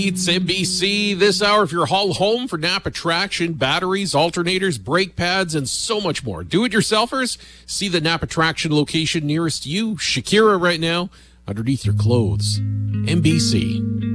It's NBC this hour. If you're all home for Napa Traction, batteries, alternators, brake pads, and so much more. Do-it-yourselfers, see the Napa Traction location nearest you. Shakira right now, underneath your clothes. NBC.